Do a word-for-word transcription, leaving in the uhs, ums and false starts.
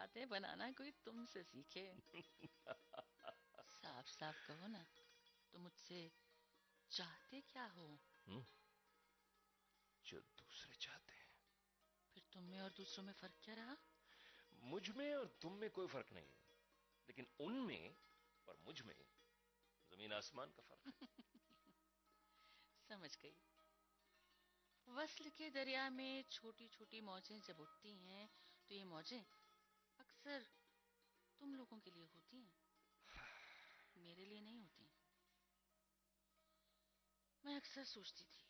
बातें बनाना कोई तुमसे सीखे। साफ साफ कहो ना, तुम मुझसे चाहते क्या हो? हम्म, जो दूसरे चाहते हैं। फिर तुम में और दूसरों में फर्क क्या रहा? मुझ में और तुम में कोई फर्क नहीं है, लेकिन उनमें और मुझ में जमीन आसमान का फर्क है। समझ गई। वस्ल के दरिया में छोटी छोटी मौजें जब उठती हैं तो ये मौजें अक्सर तुम लोगों के लिए होती हैं, मेरे लिए नहीं होती। मैं अक्सर सोचती थी